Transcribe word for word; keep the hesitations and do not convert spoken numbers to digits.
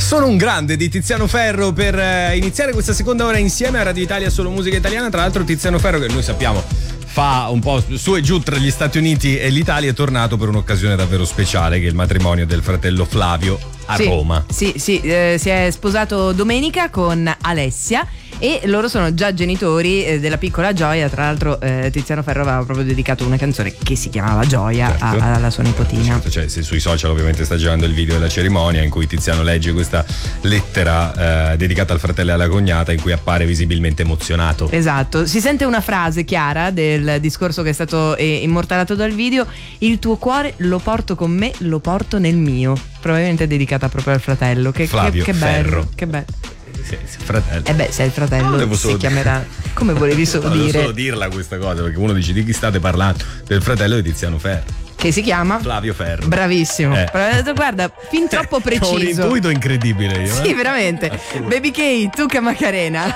Sono un grande di Tiziano Ferro per eh, iniziare questa seconda ora insieme a Radio Italia Solo Musica Italiana. Tra l'altro Tiziano Ferro, che noi sappiamo fa un po' su e giù tra gli Stati Uniti e l'Italia, è tornato per un'occasione davvero speciale, che è il matrimonio del fratello Flavio a sì, Roma. Sì, sì, eh, si è sposato domenica con Alessia e loro sono già genitori eh, della piccola Gioia. Tra l'altro eh, Tiziano Ferro aveva proprio dedicato una canzone che si chiamava Gioia, certo, a, alla sua nipotina. Certo, cioè, se sui social ovviamente sta girando il video della cerimonia in cui Tiziano legge questa lettera eh, dedicata al fratello e alla cognata, in cui appare visibilmente emozionato. Esatto, si sente una frase chiara del discorso che è stato eh, immortalato dal video: il tuo cuore lo porto con me, lo porto nel mio. Probabilmente dedicata proprio al fratello. Che, Flavio che, che bello, Ferro. che bello. Sì, sì, fratello. Eh beh, sei il fratello, si chiamerà. Come volevi solo no, dire? Devo solo dirla questa cosa, perché uno dice: di chi state parlando? Del fratello di Tiziano Ferro, che si chiama? Flavio Ferro. Bravissimo. eh. Guarda, fin troppo preciso. Ho un intuito incredibile io. Sì, eh? veramente. Baby K, Tuca Macarena.